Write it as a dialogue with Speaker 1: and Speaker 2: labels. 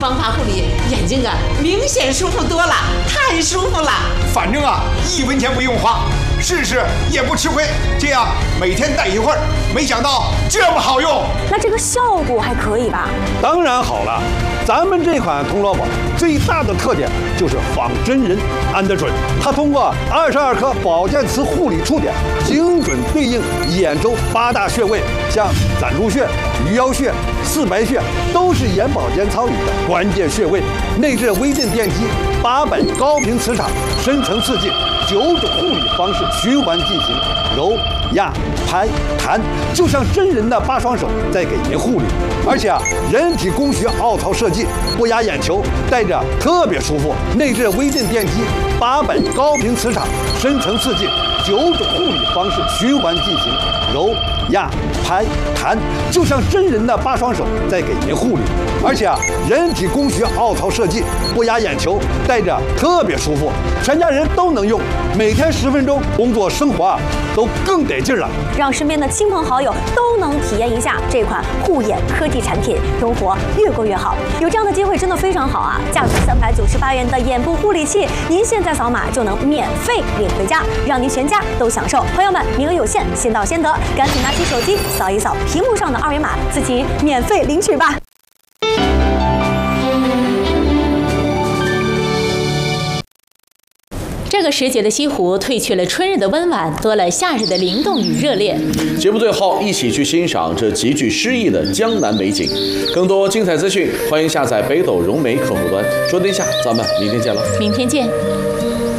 Speaker 1: 方法护理，眼睛啊明显舒服多了，太舒服了。
Speaker 2: 反正啊1文钱不用花，试试也不吃亏。这样每天戴一会儿，没想到这么好用。
Speaker 3: 那这个效果还可以吧？
Speaker 4: 当然好了，咱们这款铜锣宝最大的特点就是仿真人安得准。它通过22颗保健瓷护理触点，精准对应眼周8大穴位，像攒竹穴、鱼腰穴、四白穴，都是眼保健操里的关键穴位。内置微震电机，800高频磁场，深层刺激，9种护理方式循环进行，揉、压、拍、弹，就像真人的8双手在给您护理。而且人体工学凹槽设计，不压眼球，戴着特别舒服。内置微震电机，800高频磁场，深层刺激，9种护理方式循环进行，揉、压、拍、弹，就像真人的8双手在给您护理。而且人体工学凹槽设计，不压眼球，戴着特别舒服，全家人都能用，每天10分钟，工作生活都更得劲了。
Speaker 3: 让身边的亲朋好友都能体验一下这款护眼科技产品，生活越过越好。有这样的机会真的非常好啊！价值398元的眼部护理器，您现在扫码就能免费领回家，让您全家都享受。朋友们，名额有限，先到先得，赶紧拿起手机扫一扫屏幕上的2维码，自己免费领取吧。
Speaker 5: 这个时节的西湖褪去了春日的温婉，多了夏日的灵动与热烈。
Speaker 6: 节目最后，一起去欣赏这极具诗意的江南美景。更多精彩资讯，欢迎下载北斗融媒客户端。说天下，咱们明天见了。
Speaker 5: 明天见。